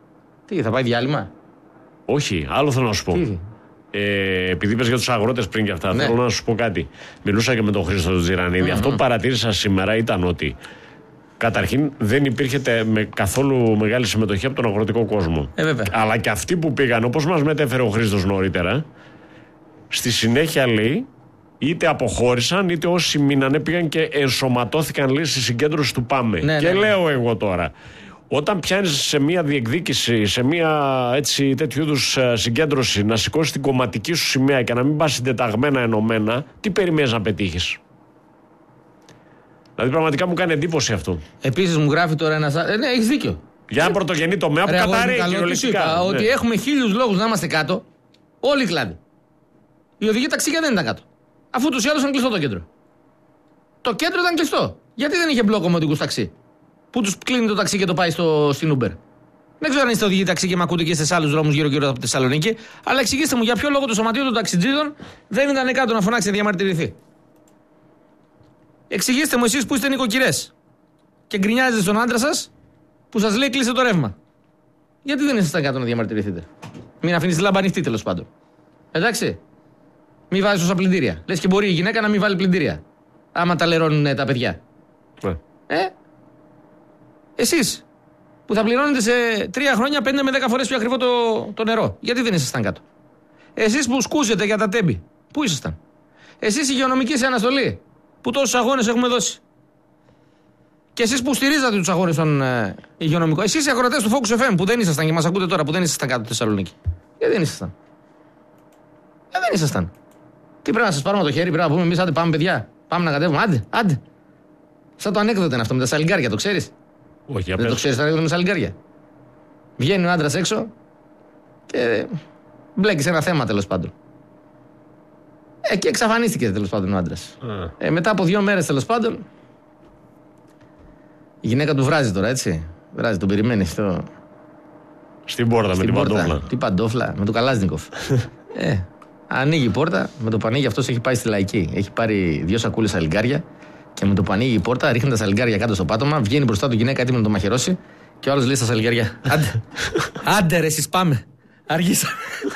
[SPEAKER 4] Τι, θα πάει διάλειμμα?
[SPEAKER 3] Όχι, άλλο θέλω να σου πω.
[SPEAKER 4] Τι?
[SPEAKER 3] Ε, επειδή είπες για τους αγρότες πριν και αυτά,
[SPEAKER 4] Ναι.
[SPEAKER 3] θέλω να σου πω κάτι. Μιλούσα και με τον Χρήστο του Τζιρανίδη. Mm-hmm. Αυτό που παρατήρησα σήμερα ήταν ότι καταρχήν δεν υπήρχε τε, με καθόλου μεγάλη συμμετοχή από τον αγροτικό κόσμο.
[SPEAKER 4] Ε, βέβαια.
[SPEAKER 3] Αλλά και αυτοί που πήγαν, όπως μας μετέφερε ο Χρήστος νωρίτερα, στη συνέχεια λέει, είτε αποχώρησαν είτε όσοι μείνανε πήγαν και ενσωματώθηκαν, λέει, στη συγκέντρωση του Πάμε.
[SPEAKER 4] Ναι,
[SPEAKER 3] και
[SPEAKER 4] ναι, ναι.
[SPEAKER 3] λέω εγώ τώρα, όταν πιάνεις σε μια διεκδίκηση, σε μια έτσι, τέτοιου είδους συγκέντρωση, να σηκώσεις την κομματική σου σημαία και να μην πας συντεταγμένα ενωμένα, τι περιμένεις να πετύχεις? Δηλαδή πραγματικά μου κάνει εντύπωση αυτό.
[SPEAKER 4] Επίσης μου γράφει τώρα ένας. Ε, ναι, έχεις δίκιο.
[SPEAKER 3] Για ένα πρωτογενή τομέα που
[SPEAKER 4] Ρε, αγόρι μου,
[SPEAKER 3] καταραίει
[SPEAKER 4] καλό, τι σου
[SPEAKER 3] κυριολεκτικά.
[SPEAKER 4] είπα,
[SPEAKER 3] Ναι.
[SPEAKER 4] ότι έχουμε χίλιους λόγους να είμαστε κάτω. Όλοι οι κλάδοι. Οι οδηγοί ταξίγια δεν ήταν κάτω. Αφού τους ή άλλους ήταν κλειστό το κέντρο. Το κέντρο ήταν κλειστό. Γιατί δεν είχε μπλόκο με οδηγούς ταξί? Που τους κλείνει το ταξί και το πάει στο, στην Uber. Δεν ξέρω αν είστε οδηγοί ταξί και με ακούτε και σε άλλους δρόμους γύρω-γύρω από τη Θεσσαλονίκη, αλλά εξηγήστε μου για ποιο λόγο το σωματείο των ταξιτζίδων δεν ήταν κάτω να φωνάξει να διαμαρτυρηθεί. Εξηγήστε μου εσείς που είστε νοικοκυρές και γκρινιάζετε στον άντρα σας που σας λέει κλείστε το ρεύμα. Γιατί δεν ήσασταν κάτω να διαμαρτυρηθείτε? Μην αφήνεις τη λάμπα ανοιχτή, τέλος πάντων. Εντάξει. Μην βάζεις όσα πλυντήρια. Λες και μπορεί η γυναίκα να μην βάλει πλυντήρια. Άμα τα λερώνουν ε, τα παιδιά.
[SPEAKER 3] Ναι.
[SPEAKER 4] Ε. Εσείς που θα πληρώνετε σε τρία χρόνια πέντε με δέκα φορές πιο ακριβό το, το νερό. Γιατί δεν ήσασταν κάτω? Εσείς που σκούζετε για τα τέμπη. Πού ήσασταν? Εσείς υγειονομικοί σε αναστολή. Που τόσους αγώνες έχουμε δώσει. Και εσείς που στηρίζατε τους αγώνες των ε, υγειονομικών. Εσείς οι αγροτές του Focus εφ εμ που δεν ήσασταν και μας ακούτε τώρα που δεν ήσασταν κάτω στη Θεσσαλονίκη. Γιατί δεν ήσασταν? Ε, δεν ήσασταν. Τι πρέπει να σας πάρουμε το χέρι, πρέπει να πούμε εμείς, άντε πάμε παιδιά. Πάμε να κατέβουμε, άντε, άντε. Σαν το ανέκδοτο είναι αυτό με τα σαλιγκάρια, το ξέρεις?
[SPEAKER 3] Όχι, για
[SPEAKER 4] Δεν το
[SPEAKER 3] πες.
[SPEAKER 4] ξέρεις το ανέκδοτο με σαλιγκάρια? Βγαίνει ο άντρας έξω και μπλέκει σε ένα θέμα τέλος πάντων. Ε, και εξαφανίστηκε τέλος πάντων ο άντρας.
[SPEAKER 3] Α.
[SPEAKER 4] Ε, μετά από δύο μέρες τέλος πάντων, η γυναίκα του βράζει τώρα, έτσι. Βράζει, τον περιμένει στο.
[SPEAKER 3] Στην πόρτα με
[SPEAKER 4] στην
[SPEAKER 3] την
[SPEAKER 4] πόρτα.
[SPEAKER 3] παντόφλα.
[SPEAKER 4] Τι παντόφλα, με το Καλάζνικοφ. ε, ανοίγει η πόρτα, με το που ανοίγει αυτός έχει πάει στη Λαϊκή. Έχει πάρει δύο σακούλες σαλιγκάρια και με το που ανοίγει η πόρτα ρίχνει τα σαλιγκάρια κάτω στο πάτωμα, βγαίνει μπροστά του γυναίκα έτοιμη να το μαχαιρώσει και ο άλλος λέει στα σαλιγκάρια: Άντε, άντε ρε, εσείς πάμε. Αργήσα.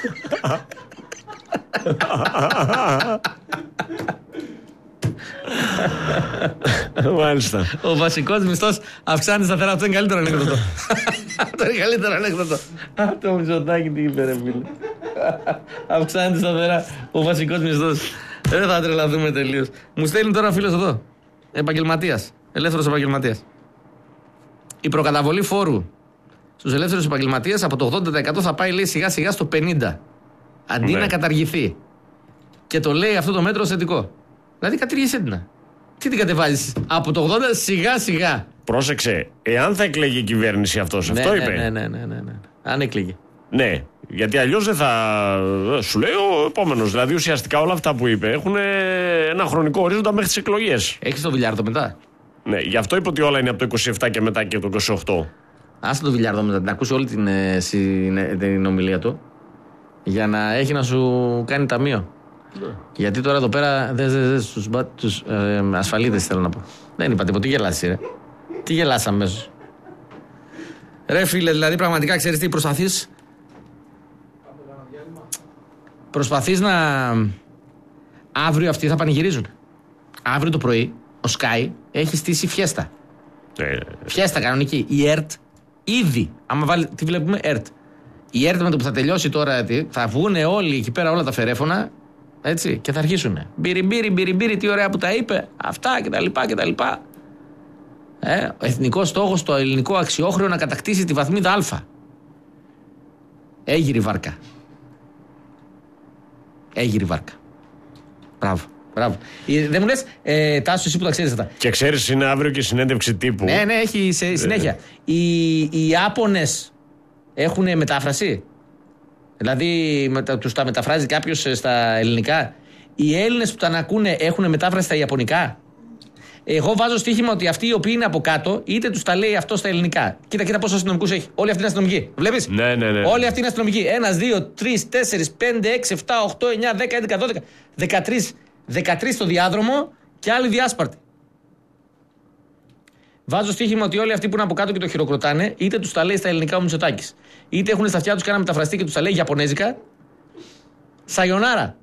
[SPEAKER 3] Μάλιστα.
[SPEAKER 4] Ο βασικός μισθός αυξάνει σταθερά. Αυτό είναι καλύτερο ανέκδοτο. Αυτό είναι καλύτερο ανέκδοτο. Το Μητσοτάκη τι είπε, ρε φίλε. Αυξάνεται σταθερά ο βασικός μισθός. Δεν θα τρελαθούμε τελείως. Μου στέλνει τώρα ο φίλος εδώ. Επαγγελματίας. Ελεύθερος επαγγελματίας. Η προκαταβολή φόρου στους ελεύθερους επαγγελματίες από το ογδόντα τοις εκατό θα πάει, λέει, σιγά σιγά στο πενήντα τοις εκατό. Αντί
[SPEAKER 3] Ναι.
[SPEAKER 4] να καταργηθεί. Και το λέει αυτό το μέτρο ως θετικό. Δηλαδή κατήργησέ την. Τι την κατεβάζεις? Από το ογδόντα σιγά σιγά.
[SPEAKER 3] Πρόσεξε, εάν θα εκλεγεί η κυβέρνηση αυτός,
[SPEAKER 4] Ναι,
[SPEAKER 3] αυτό
[SPEAKER 4] ναι,
[SPEAKER 3] είπε.
[SPEAKER 4] Ναι, ναι, ναι, ναι, ναι. Αν έκλειγε.
[SPEAKER 3] Ναι, γιατί αλλιώς δεν θα. Σου λέει ο επόμενος. Δηλαδή ουσιαστικά όλα αυτά που είπε έχουν ένα χρονικό ορίζοντα μέχρι τις εκλογές.
[SPEAKER 4] Έχεις το Βιλιάρδο μετά?
[SPEAKER 3] Ναι, γι' αυτό είπε ότι όλα είναι από το είκοσι επτά και μετά και το είκοσι οκτώ.
[SPEAKER 4] Άσε το Βιλιάρδο μετά, την ακούσει όλη την, ε, συ- την ομιλία του. Για να έχει να σου κάνει ταμείο. Ναι. Γιατί τώρα εδώ πέρα δεν δε, δε, τους, μπα- τους ε, ασφαλίτες θέλω να πω. Δεν είπα τίποτα, τι γελάσεις ρε? Τι γελάς αμέσως? Ρε φίλε, δηλαδή πραγματικά ξέρεις τι προσπαθείς? Προσπαθείς να... Αύριο αυτοί θα πανηγυρίζουν. Αύριο το πρωί ο Sky έχει στήσει φιέστα.
[SPEAKER 3] Ε,
[SPEAKER 4] Φιέστα κανονική. Η ΕΡΤ ήδη, άμα βάλει, τι βλέπουμε, ΕΡΤ. Η ΕΡΤ με το που θα τελειώσει τώρα, τι, θα βγουν όλοι εκεί πέρα όλα τα φερέφωνα, έτσι, και θα αρχίσουν. Μπιριμπίρι, μπιριμπίρι, τι ωραία που τα είπε, αυτά κτλ. κτλ. Ε, ο εθνικός στόχος στο ελληνικό αξιόχρεο να κατακτήσει τη βαθμίδα Α. Έγειρη βάρκα. Έγειρη βάρκα. Μπράβο. Μπράβο. Ε, δεν μου λες, ε, Τάσο, εσύ που τα ξέρεις αυτά.
[SPEAKER 3] και ξέρεις, είναι αύριο και συνέντευξη τύπου.
[SPEAKER 4] Ναι, ναι, έχει σε, συνέχεια. Οι, οι Ιάπωνες έχουν μετάφραση. Δηλαδή, μετα, τους τα μεταφράζει κάποιος στα ελληνικά. Οι Έλληνες που τα ακούνε έχουν μετάφραση στα Ιαπωνικά. Εγώ βάζω στοίχημα ότι αυτοί οι οποίοι είναι από κάτω, είτε τους τα λέει αυτό στα ελληνικά. Κοίτα, κοίτα πόσους αστυνομικούς έχει. Όλοι αυτοί είναι αστυνομικοί. Βλέπεις?
[SPEAKER 3] Ναι, ναι, ναι.
[SPEAKER 4] Όλοι αυτοί είναι αστυνομικοί. Ένας, δύο, τρεις, τέσσερις, πέντε, έξι, εφτά, οκτώ, εννιά, δέκα, έντεκα, δώδεκα, δεκατρείς, δεκατρείς στο διάδρομο και άλλοι διάσπαρτοι. Βάζω στοίχημα ότι όλοι αυτοί που είναι από κάτω και το χειροκροτάνε, είτε τους τα λέει στα ελληνικά ο Μητσοτάκης, είτε έχουν στα αυτιά τους και ένα μεταφραστή και τους τα λέει Ιαπωνέζικα. Σαγιονάρα.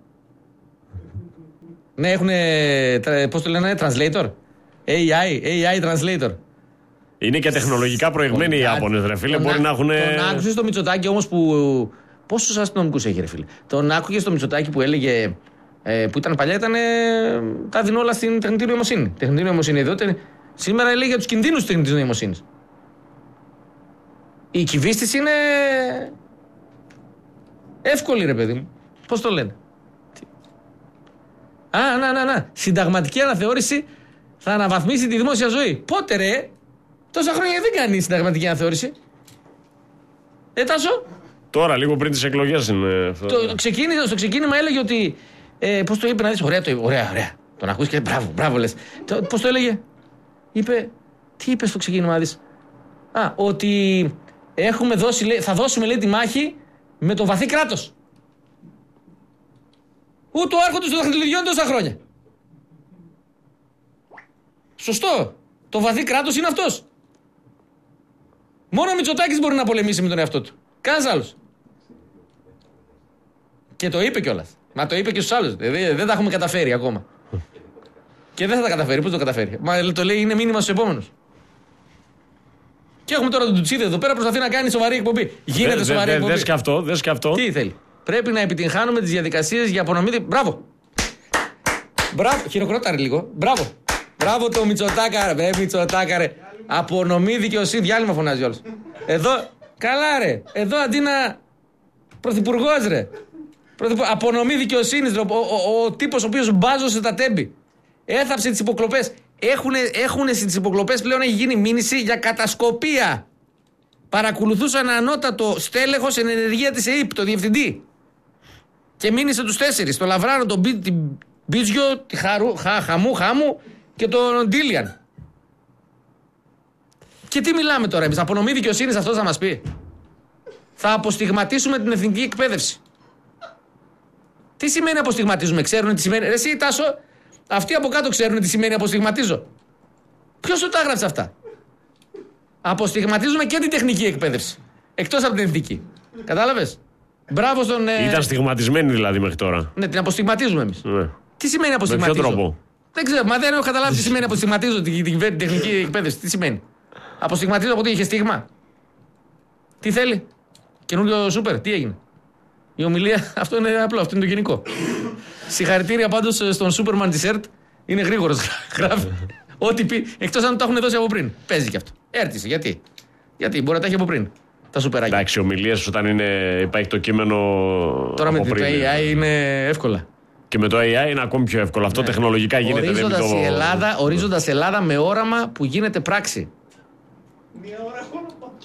[SPEAKER 4] Ναι, έχουν. Πώς το λένε, translator. έι άι, έι άι translator.
[SPEAKER 3] Είναι και τεχνολογικά προηγμένοι οι Ιάπωνες, ρε φίλε. Μπορεί να έχουν.
[SPEAKER 4] Τον άκουσες στο Μητσοτάκη όμως που. Πόσους αστυνομικούς έχει, ρε φίλε. Τον άκουγε στο Μητσοτάκη που έλεγε. Ε, που ήταν παλιά, ήταν. Ε, τα δίνω όλα στην τεχνητή νοημοσύνη. Τεχνητή νοημοσύνη εδώ. Τε, σήμερα λέει για τους κινδύνους της τεχνητής νοημοσύνης. Η κυβίστηση είναι. Εύκολη, ρε παιδί μου. Πώς το λένε. Α, να, να, να. Συνταγματική αναθεώρηση θα αναβαθμίσει τη δημόσια ζωή. Πότε, ρε. Τόσα χρόνια δεν κάνει συνταγματική αναθεώρηση. Ε, Τάσο.
[SPEAKER 3] Τώρα, λίγο πριν τις εκλογές είναι αυτό.
[SPEAKER 4] Το, το ξεκίνημα, στο ξεκίνημα έλεγε ότι. Ε, πώς το είπε να δεις, ωραία, το, ωραία, ωραία. Τον ακούς και μπράβο, μπράβο λες. Το, πώς το έλεγε. Είπε. Τι είπε στο ξεκίνημα να δεις. Α, ότι έχουμε δώσει, λέει, θα δώσουμε, λέει, τη μάχη με το βαθύ κράτος. Ούτε ο άρχοντος των δαχτυλιδιών τόσα χρόνια. Σωστό. Το βαθύ κράτος είναι αυτός. Μόνο ο Μητσοτάκης μπορεί να πολεμήσει με τον εαυτό του. Κανένας άλλος. Και το είπε κιόλας. Μα το είπε και στους άλλους. Δεν, δεν τα έχουμε καταφέρει ακόμα. Και δεν θα τα καταφέρει. Πώς το καταφέρει. Μα το λέει, είναι μήνυμα στους επόμενους. Και έχουμε τώρα τον Τουτσίδη εδώ πέρα, προσπαθεί να κάνει σοβαρή εκπομπή. Γίνεται δε, σοβαρή δε, εκπομπή.
[SPEAKER 3] Δες και αυτό, δες και αυτό.
[SPEAKER 4] Τι θέλει. Πρέπει να επιτυγχάνουμε τις διαδικασίες για απονομή. Μπράβο! Μπράβο! Χειροκρόταρε λίγο. Μπράβο! Μπράβο το Μητσοτάκα, ρε Μητσοτάκα, ρε. Απονομή δικαιοσύνη. Διάλειμμα φωνάζει όλος. Εδώ, καλά, ρε. Εδώ αντί να. Πρωθυπουργός, ρε. Πρωθυπου... Απονομή δικαιοσύνη. Ο, ο, ο, ο τύπος ο οποίος μπάζωσε τα τέμπη. Έθαψε τις υποκλοπές. Έχουν στις υποκλοπές πλέον έχει γίνει μήνυση για κατασκοπία. Παρακολουθούσαν ανώτατο στέλεχος εν ενεργεία της ΕΥΠ, το διευθυντή. Και μήνυσε τους τέσσερις. Το Λαβράνο, τον Μπι, την Μπίζιο, τη Χαρού, χα, Χαμού, Χάμου και τον Ντίλιαν. Και τι μιλάμε τώρα εμείς, απονομή δικαιοσύνης αυτός θα μας πει. Θα αποστιγματίσουμε την εθνική εκπαίδευση. Τι σημαίνει αποστιγματίζουμε, ξέρουν τι σημαίνει. Εσύ Τάσο, αυτοί από κάτω ξέρουν τι σημαίνει αποστιγματίζω. Ποιος του τα έγραψε αυτά. Αποστιγματίζουμε και την τεχνική εκπαίδευση. Εκτός από την εθνική. Κατάλαβες. Μπράβο στον. Ε...
[SPEAKER 3] Ήταν στιγματισμένη δηλαδή μέχρι τώρα.
[SPEAKER 4] Ναι, την αποστιγματίζουμε εμείς.
[SPEAKER 3] Ναι.
[SPEAKER 4] Τι σημαίνει αποστιγματίζω.
[SPEAKER 3] Με ποιο τρόπο.
[SPEAKER 4] Δεν ξέρω, μα δεν έχω καταλάβει τι σημαίνει αποστιγματίζω την, την, την τεχνική εκπαίδευση. Τι σημαίνει. Αποστιγματίζω από ότι είχε στίγμα. Τι θέλει. Καινούριο σούπερ, τι έγινε. Η ομιλία, αυτό είναι απλό, αυτό είναι το γενικό. Συγχαρητήρια πάντως στον Σούπερμαν της ΕΡΤ. Είναι γρήγορος, γράφει. Ό,τι πει, εκτός αν το έχουν δώσει από πριν. Παίζει κι αυτό. Έρτησε, γιατί. Γιατί, μπορεί να τα έχει από πριν. Τα σουπεράκια.
[SPEAKER 3] Εντάξει, ομιλίες όταν είναι, υπάρχει το κείμενο.
[SPEAKER 4] Τώρα με το έι άι είναι εύκολα.
[SPEAKER 3] Και με το έι άι είναι ακόμη πιο εύκολο. Αυτό ναι. Τεχνολογικά γίνεται.
[SPEAKER 4] Ορίζοντας,
[SPEAKER 3] το...
[SPEAKER 4] η Ελλάδα, ορίζοντας Ελλάδα με όραμα που γίνεται πράξη.
[SPEAKER 5] Μία ώρα έχω.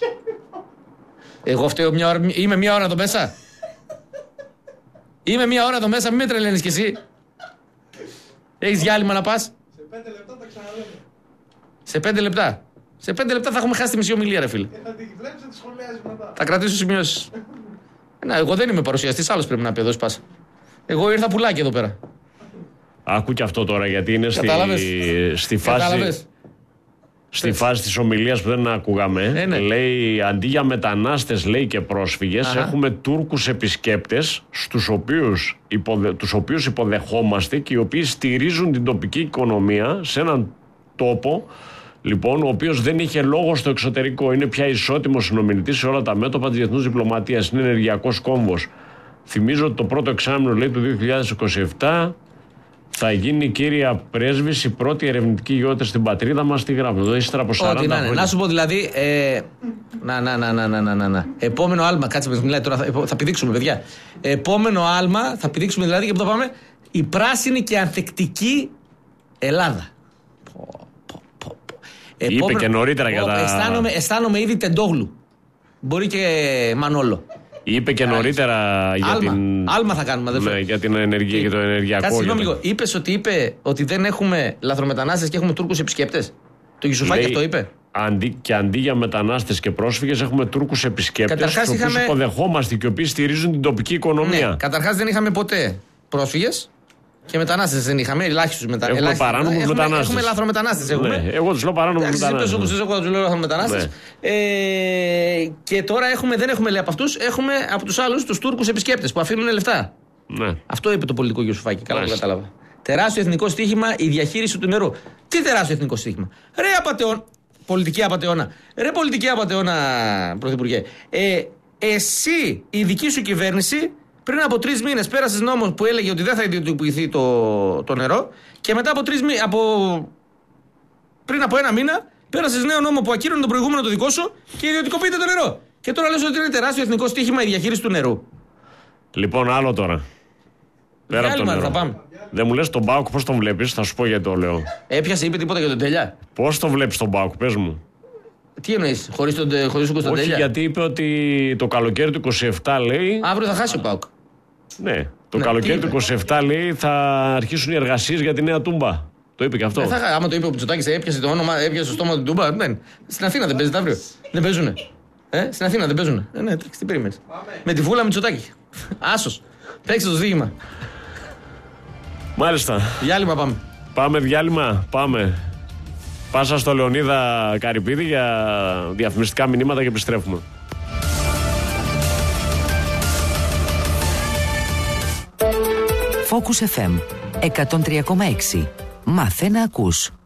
[SPEAKER 4] Εγώ φταίω μια ώρα, είμαι μία ώρα εδώ μέσα. Είμαι μία ώρα εδώ μέσα, μην με τρελαίνεις κι εσύ. Έχεις διάλειμμα να πας.
[SPEAKER 5] Σε πέντε λεπτά τα ξαναλέμε.
[SPEAKER 4] Σε πέντε λεπτά. Σε πέντε λεπτά θα έχουμε χάσει τη μισή ομιλία, ρε φίλε.
[SPEAKER 5] Και θα τη βλέπεις να τη σχολιάζεις μετά.
[SPEAKER 4] Θα κρατήσω σημειώσεις. Να, εγώ δεν είμαι παρουσιαστής, άλλος πρέπει να πει εδώ σπάσα. Εγώ ήρθα πουλάκι εδώ πέρα.
[SPEAKER 3] Άκου και αυτό τώρα, γιατί είναι στη, στη φάση.
[SPEAKER 4] Κατάλαβες.
[SPEAKER 3] Στη φάση της ομιλίας που δεν ακούγαμε,
[SPEAKER 4] ε, ναι.
[SPEAKER 3] λέει αντί για μετανάστες λέει και πρόσφυγες,
[SPEAKER 4] Αχα.
[SPEAKER 3] έχουμε Τούρκους επισκέπτες στους οποίους, υποδε, τους οποίους υποδεχόμαστε και οι οποίοι στηρίζουν την τοπική οικονομία σε έναν τόπο, λοιπόν, ο οποίος δεν είχε λόγο στο εξωτερικό. Είναι πια ισότιμος συνομιλητής σε όλα τα μέτωπα της διεθνούς διπλωματίας. Είναι ενεργειακός κόμβος. Θυμίζω ότι το πρώτο εξάμηνο λέει του δύο χιλιάδες είκοσι επτά θα γίνει, κύρια πρέσβης, η πρώτη ερευνητική γεώτρηση στην πατρίδα μας στη Γράμμη. Εδώ ύστερα από σαράντα
[SPEAKER 4] Ό,τι να,
[SPEAKER 3] χρόνια.
[SPEAKER 4] να σου πω δηλαδή. Ε, να, να, να, να, να, να, να. Επόμενο άλμα. Κάτσε με μιλάει τώρα. Θα, θα πηδήξουμε, παιδιά. Επόμενο άλμα. Θα πηδήξουμε δηλαδή και που θα πάμε. Η πράσινη και ανθεκτική Ελλάδα. Πω, πω, πω, πω.
[SPEAKER 3] Είπε και νωρίτερα για τα.
[SPEAKER 4] Αισθάνομαι, αισθάνομαι ήδη Τεντόγλου. Μπορεί και Μανόλο.
[SPEAKER 3] Είπε και νωρίτερα για
[SPEAKER 4] άλμα.
[SPEAKER 3] την.
[SPEAKER 4] Άλμα θα κάνουμε, αδερφέ.
[SPEAKER 3] Ναι, για την ενεργεια, και το ενεργειακό.
[SPEAKER 4] Κάτσε συγγνώμη
[SPEAKER 3] το...
[SPEAKER 4] λίγο. Είπες ότι είπε ότι δεν έχουμε λαθρομετανάστες και έχουμε Τούρκους επισκέπτες. Το Γιουσουφάκη αυτό είπε.
[SPEAKER 3] Αντί, και αντί για μετανάστες και πρόσφυγες, έχουμε Τούρκους επισκέπτες.
[SPEAKER 4] Καταρχάς
[SPEAKER 3] τους οποίους
[SPEAKER 4] είχαμε...
[SPEAKER 3] υποδεχόμαστε και οι οποίοι στηρίζουν την τοπική οικονομία.
[SPEAKER 4] Ναι, καταρχάς δεν είχαμε ποτέ πρόσφυγες. Και μετανάστες δεν είχαμε, ελάχιστους μετα...
[SPEAKER 3] Έχουμε παράνομους μετανάστες.
[SPEAKER 4] Έχουμε λαθρομετανάστες. Έχουμε.
[SPEAKER 3] Ναι, εγώ τους λέω παράνομους μετανάστες.
[SPEAKER 4] Όπως τους έχω, τους λέω λαθρομετανάστες.
[SPEAKER 3] Ναι.
[SPEAKER 4] Ε, και τώρα έχουμε, δεν έχουμε λέει από αυτούς, έχουμε από τους άλλους τους Τούρκους επισκέπτες που αφήνουν λεφτά.
[SPEAKER 3] Ναι.
[SPEAKER 4] Αυτό είπε το πολιτικό Γιουσουφάκη. Καλά που κατάλαβα. Τεράστιο εθνικό στοίχημα η διαχείριση του νερού. Τι τεράστιο εθνικό στοίχημα. Ρε απατεώνα. Πολιτική απατεώνα. Ρε πολιτική απατεώνα, Πρωθυπουργέ. Ε, εσύ, η δική σου κυβέρνηση, πριν από τρεις μήνες πέρασες νόμο που έλεγε ότι δεν θα ιδιωτικοποιηθεί το, το νερό και μετά από τρεις μήνες, από... πριν από ένα μήνα, πέρασες νέο νόμο που ακύρωνε τον προηγούμενο το δικό σου και ιδιωτικοποιείται το νερό. Και τώρα λες ότι είναι τεράστιο εθνικό στοίχημα η διαχείριση του νερού.
[SPEAKER 3] Λοιπόν, άλλο τώρα. Πέρα από το νερό.
[SPEAKER 4] Θα πάμε.
[SPEAKER 3] Δεν μου λες τον ΠΑΟΚ πώς τον βλέπεις, θα σου πω γιατί το λέω.
[SPEAKER 4] Έπιασε, είπε τίποτα για τον Τέλια.
[SPEAKER 3] Πώς τον βλέπεις τον ΠΑΟΚ, πες μου.
[SPEAKER 4] Τι εννοείς, χωρίς τον, χωρίς τον Κωνσταντέλια.
[SPEAKER 3] Όχι, γιατί είπε ότι το καλοκαίρι του είκοσι επτά λέει.
[SPEAKER 4] Αύριο θα χάσει ο ΠΑΟΚ.
[SPEAKER 3] Ναι, το
[SPEAKER 4] Ναι,
[SPEAKER 3] καλοκαίρι
[SPEAKER 4] τι
[SPEAKER 3] του
[SPEAKER 4] είπε?
[SPEAKER 3] είκοσι επτά λέει θα αρχίσουν οι εργασίες για τη νέα Τούμπα. Το είπε και αυτό.
[SPEAKER 4] Δεν θα, άμα το είπε ο Μητσοτάκης, έπιασε το όνομα, έπιασε το στόμα του Τούμπα. Δεν. Στην Αθήνα δεν παίζεται αύριο. Δεν παίζουνε. Ε, στην Αθήνα δεν παίζουνε. Ε, ναι, εντάξει, τι περίμενες. Με τη βούλα Μητσοτάκη. Άσος. Παίξε το σδίγημα.
[SPEAKER 3] Μάλιστα.
[SPEAKER 4] Διάλειμμα πάμε.
[SPEAKER 3] Πάμε διάλειμμα, πάμε. Πάσα στο Λεωνίδα Καρυπίδη για διαφημιστικά μηνύματα και επιστρέφουμε.
[SPEAKER 2] Focus εφ εμ εκατόν τρία κόμμα έξι. Μάθε να ακούς.